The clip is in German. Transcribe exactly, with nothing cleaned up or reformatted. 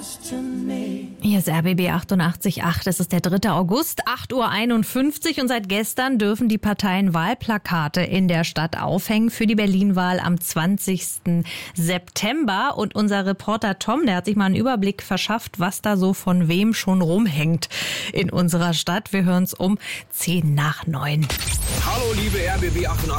Hier ist R B B achtundachtzig Komma acht. Es ist der dritte August, acht Uhr einundfünfzig und seit gestern dürfen die Parteien Wahlplakate in der Stadt aufhängen für die Berlin-Wahl am zwanzigsten September. Und unser Reporter Tom, der hat sich mal einen Überblick verschafft, was da so von wem schon rumhängt in unserer Stadt. Wir hören es um zehn nach neun. Hallo liebe R B B achtundachtzig